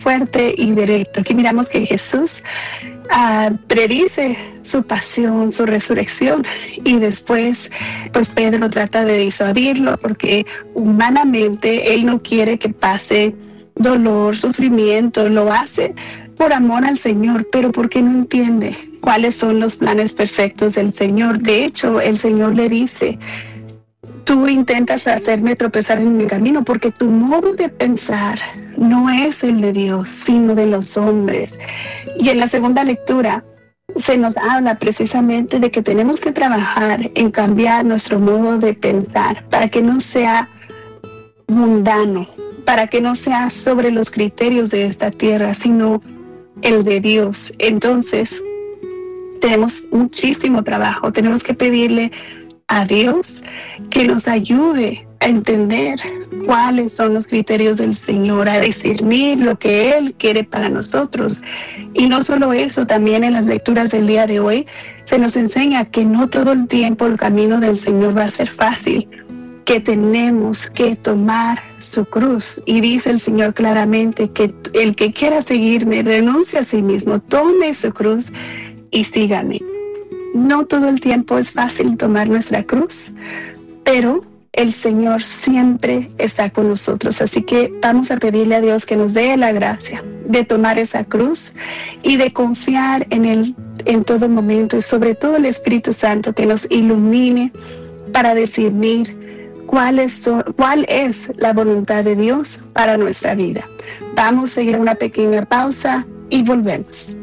fuerte y directo. Aquí miramos que Jesús predice su pasión, su resurrección, y después pues Pedro trata de disuadirlo porque humanamente él no quiere que pase dolor, sufrimiento, lo hace por amor al Señor, pero porque no entiende cuáles son los planes perfectos del Señor. De hecho, el Señor le dice: tú intentas hacerme tropezar en mi camino porque tu modo de pensar no es el de Dios, sino de los hombres. Y en la segunda lectura se nos habla precisamente de que tenemos que trabajar en cambiar nuestro modo de pensar para que no sea mundano, para que no sea sobre los criterios de esta tierra, sino el de Dios. Entonces, tenemos muchísimo trabajo. Tenemos que pedirle a Dios que nos ayude a entender cuáles son los criterios del Señor, a discernir lo que Él quiere para nosotros. Y no solo eso, también en las lecturas del día de hoy se nos enseña que no todo el tiempo el camino del Señor va a ser fácil, que tenemos que tomar su cruz. Y dice el Señor claramente que el que quiera seguirme renuncie a sí mismo, tome su cruz y sígame. No todo el tiempo es fácil tomar nuestra cruz, pero el Señor siempre está con nosotros. Así que vamos a pedirle a Dios que nos dé la gracia de tomar esa cruz y de confiar en Él en todo momento, y sobre todo el Espíritu Santo que nos ilumine para discernir cuál es la voluntad de Dios para nuestra vida. Vamos a seguir una pequeña pausa y volvemos.